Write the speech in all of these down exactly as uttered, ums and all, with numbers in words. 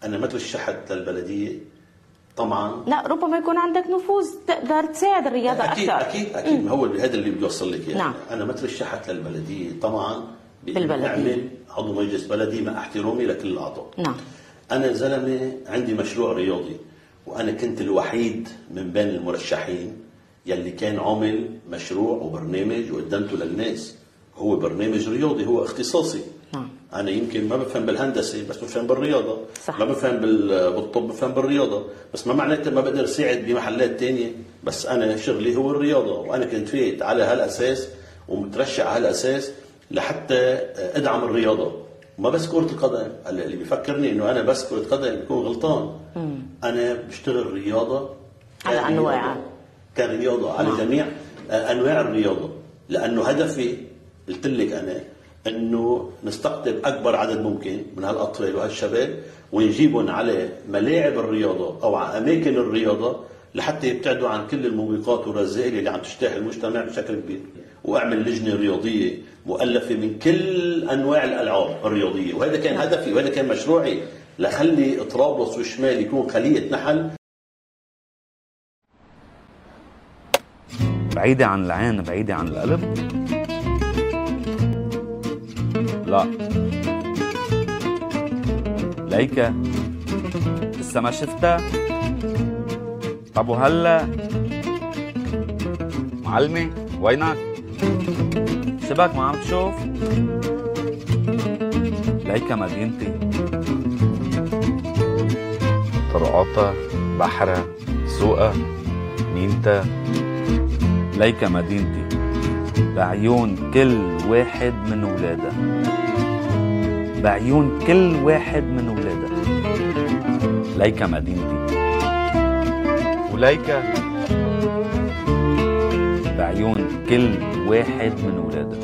انا مثل الشحت للبلديه طبعا. لا ربما يكون عندك نفوذ تقدر تساعد الرياضه أكيد اكثر. اكيد اكيد ما هو هذا اللي بدي اوصل لك يعني. نعم. انا مثل الشحت للبلديه طبعا بالبلديه اعمل عضو مجلس بلدي مع احترامي لكل الاعضاء. نعم. انا زلمه عندي مشروع رياضي، وانا كنت الوحيد من بين المرشحين يلي كان عامل مشروع وبرنامج وقدمته للناس. هو برنامج رياضي، هو اختصاصي. نعم. انا يمكن ما بفهم بالهندسه بس بفهم بالرياضه. صح. ما بفهم بالطب بفهم بالرياضه، بس ما معناته ما بقدر اساعد بمحلات تانية، بس انا شغلي هو الرياضه. وانا كنت فايت على هالاساس ومترشح على هالاساس لحتى ادعم الرياضه، وما بس كره القدم. هلا اللي بيفكرني انه انا بس كره قدم بيكون غلطان. مم. انا بشتغل رياضه على انواع، كرياضه على نعم. جميع انواع الرياضه، لانه هدفي قلت لك انا انه نستقطب اكبر عدد ممكن من هالاطفال وهالشباب ونجيبهم على ملاعب الرياضه او على اماكن الرياضه لحتى يبتعدوا عن كل الموبقات والرذائل اللي عم تجتاح المجتمع بشكل كبير. واعمل لجنه رياضيه مؤلفه من كل انواع الالعاب الرياضيه، وهذا كان هدفي وهذا كان مشروعي، لخلي طرابلس والشمال يكون خليه نحل بعيده عن العين بعيده عن القلب. لا ليكا لسه ما شفتها. طب وهلا معلمي وينك؟ شبك ما عم تشوف؟ ليكا مدينتي طرقاتها بحرها سوقها مينتا. ليكا مدينتي بعيون كل واحد من ولادها، بعيون كل واحد من ولادها. ليكا مدينتي، وليكا بعيون كل واحد من ولادها.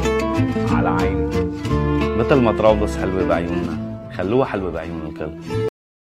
على عيني، مثل ما طرابلس حلوة بعيوننا خلوها حلوة بعيون الكل.